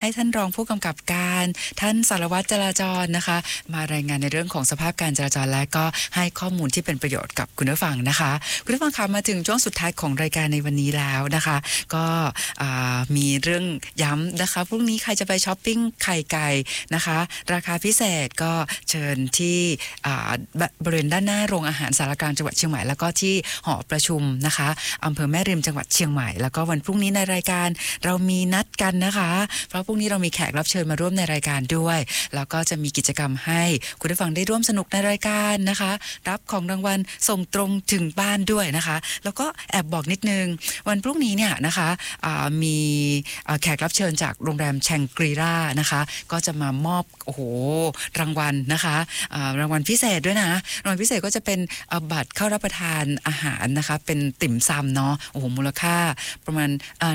ท่านรองผู้กำกับการท่านสารวัตรจราจรนะคะมารายงานในเรื่องของสภาพการจราจรและก็ให้ข้อมูลที่เป็นประโยชน์กับคุณผู้ฟังนะคะคุณผู้ฟังคะมาถึงช่วงสุดท้ายของรายการในวันนี้แล้วนะคะก็มีเรื่องย้ำนะคะพรุ่งนี้ใครจะไปช้อปปิ้งไข่ไก่นะคะราคาพิเศษก็เชิญที่บริเวณด้านหน้าโรงอาหารสารกลางจังหวัดเชียงใหม่แล้วก็ที่หอประชุมนะคะอำเภอแม่ริมจังหวัดเชียงใหม่แล้วก็วันพรุ่งนี้ในรายการเรามีนัดกันนะคะเพราะพรุ่งนี้เรามีแขกรับเชิญมาร่วมในรายการด้วยแล้วก็จะมีกิจกรรมให้คุณผู้ฟังได้ร่วมสนุกในรายการนะคะรับของรางวัลส่งตรงถึงบ้านด้วยนะคะแล้วก็แอบบอกนิดนึงวันพรุ่งนี้เนี่ยนะคะมีแขกรับเชิญจากโรงแรมแชงกรีล่านะคะก็จะมามอบโอ้โหรางวัลนะคะรางวัลพิเศษด้วยนะรางวัลพิเศษก็จะเป็นบัตรเข้ารับประทานอาหารนะคะเป็นติ่มซำเนาะโอ้โหมูลค่าประมาณ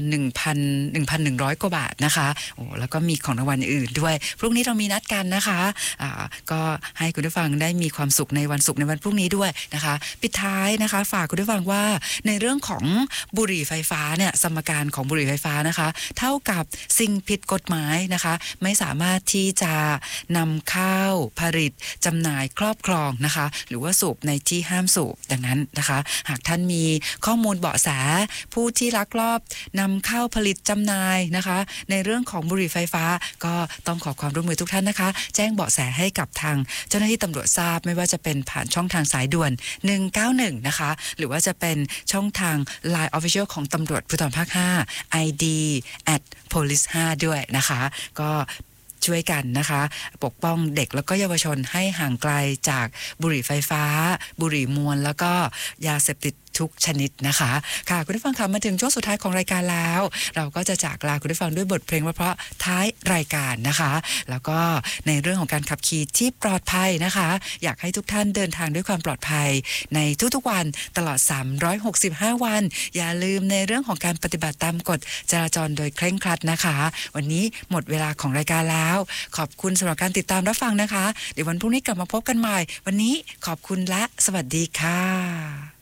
1,100 กว่าบาทนะคะโอ้แล้วก็มีของรางวัลอื่นด้วยพรุ่งนี้เรามีนัดกันนะคะก็ให้คุณผู้ฟังได้มีความสุขในวันศุกร์ในวันพรุ่งนี้ด้วยนะคะปิดท้ายนะคะฝากคุณผู้ฟังว่าในเรื่องของบุหรี่ไฟฟ้าเนี่ยสมการของบุหรี่ไฟฟ้านะคะเท่ากับสิ่งผิดกฎหมายนะคะไม่สามารถที่จะนำเข้าผลิตจำหน่ายครอบครองนะคะหรือว่าสูบในที่ห้ามสูบดังนั้นนะคะหากท่านมีข้อมูลเบาะแสผู้ที่ลักลอบนำเข้าผลิตจำหน่ายนะคะในเรื่องของบุหรี่ไฟฟ้าก็ต้องขอความร่วมมือทุกท่านนะคะแจ้งเบาะแสให้กับทางเจ้าหน้าที่ตำรวจทราบไม่ว่าจะเป็นผ่านช่องทางสายด่วน191นะคะหรือว่าจะเป็นช่องทาง Line Official ของตำรวจภูธรภาค5 ID @police 5ด้วยนะคะก็ช่วยกันนะคะปกป้องเด็กแล้วก็เยาวชนให้ห่างไกลจากบุหรี่ไฟฟ้าบุหรี่มวลแล้วก็ยาเสพติดทุกชนิดนะคะค่ะคุณผู้ฟังคะมาถึงช่วงสุดท้ายของรายการแล้วเราก็จะจากลาคุณผู้ฟังด้วยบทเพลงเพราะๆท้ายรายการนะคะแล้วก็ในเรื่องของการขับขี่ที่ปลอดภัยนะคะอยากให้ทุกท่านเดินทางด้วยความปลอดภัยในทุกๆวันตลอด365วันอย่าลืมในเรื่องของการปฏิบัติตามกฎจราจรโดยเคร่งครัดนะคะวันนี้หมดเวลาของรายการแล้วขอบคุณสำหรับการติดตามรับฟังนะคะเดี๋ยววันพรุ่งนี้กลับมาพบกันใหม่วันนี้ขอบคุณและสวัสดีค่ะ